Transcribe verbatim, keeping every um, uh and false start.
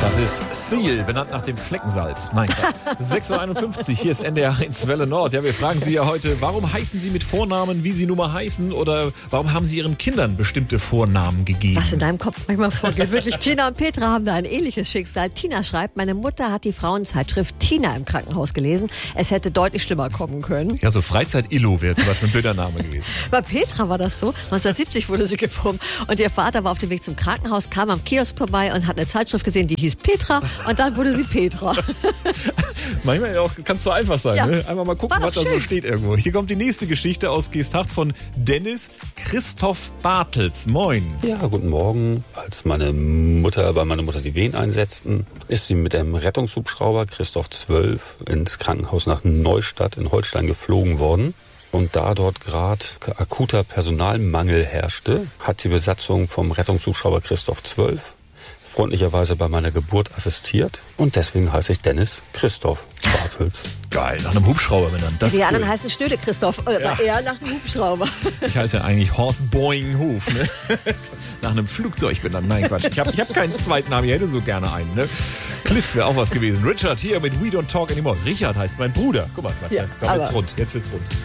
Das ist Seal, benannt nach dem Fleckensalz. Nein, sechs Uhr einundfünfzig, hier ist N D R eins Welle Nord. Ja, wir fragen Sie ja heute, warum heißen Sie mit Vornamen, wie Sie nun mal heißen? Oder warum haben Sie Ihren Kindern bestimmte Vornamen gegeben? Was in deinem Kopf manchmal vorgeht. Wirklich, Tina und Petra haben da ein ähnliches Schicksal. Tina schreibt, meine Mutter hat die Frauenzeitschrift Tina im Krankenhaus gelesen. Es hätte deutlich schlimmer kommen können. Ja, so Freizeit-Illo wäre zum Beispiel ein blöder Name gewesen. Bei Petra war das so. neunzehnhundertsiebzig wurde sie geboren. Und ihr Vater war auf dem Weg zum Krankenhaus, kam am Kiosk vorbei und hat eine Zeitschrift gesehen, die hieß Petra. Und dann wurde sie Petra. Manchmal auch, kann es so einfach sein. Ja. Ne? Einmal mal gucken, was da so steht irgendwo. Hier kommt die nächste Geschichte aus Geesthacht von Dennis Christoph Bartels. Moin. Ja, guten Morgen. Als meine Mutter, bei meiner Mutter die Wehen einsetzten, ist sie mit dem Rettungshubschrauber Christoph zwölf ins Krankenhaus nach Neustadt in Holstein geflogen worden. Und da dort gerade akuter Personalmangel herrschte, hat die Besatzung vom Rettungshubschrauber Christoph zwölf freundlicherweise bei meiner Geburt assistiert. Und deswegen heiße ich Dennis Christoph Bartels. Geil, nach einem Hubschrauber benannt. Das die cool. anderen heißen Schnöde Christoph, aber ja. eher nach einem Hubschrauber. Ich heiße ja eigentlich Horst Boing Huf, ne? Nach einem Flugzeug benannt. Nein, Quatsch. Ich habe ich hab keinen zweiten Namen, ich hätte so gerne einen. Ne? Cliff wäre auch was gewesen. Richard hier mit We Don't Talk Anymore. Richard heißt mein Bruder. Guck mal, Quatsch. Ja, Komm, jetzt rund. Jetzt wird's rund.